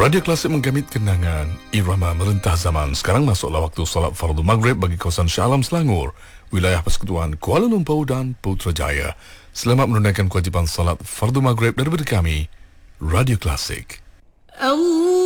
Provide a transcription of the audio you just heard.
Radio Klasik menggamit kenangan irama merentah zaman. Sekarang masuklah waktu solat fardu maghrib bagi kawasan Shah Alam Selangor, wilayah Persekutuan Kuala Lumpur dan Putrajaya. Selamat menunaikan kewajipan solat fardu maghrib daripada kami, Radio Klasik.